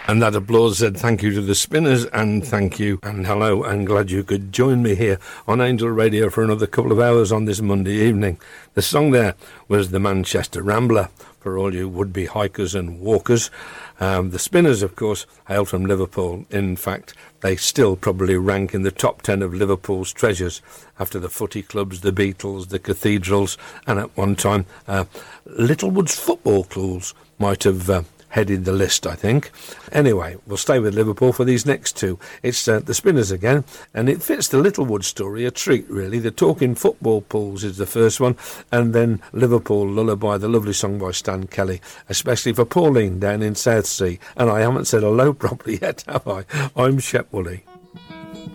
And that applause said thank you to the Spinners, and thank you and hello, and glad you could join me here on Angel Radio for another couple of hours on this Monday evening. The song there was the Manchester Rambler, for all you would-be hikers and walkers. The Spinners, of course, hail from Liverpool. In fact, they still probably rank in the top 10 of Liverpool's treasures after the footy clubs, the Beatles, the cathedrals, and at one time, Littlewood's football clubs might have headed the list, I think. Anyway, we'll stay with Liverpool for these next two. It's the Spinners again, and it fits the Littlewood story a treat, really. The Talking Football Pools is the first one, and then Liverpool Lullaby, the lovely song by Stan Kelly, especially for Pauline down in Southsea. And I haven't said hello properly yet, have I? I'm Shep Woolley.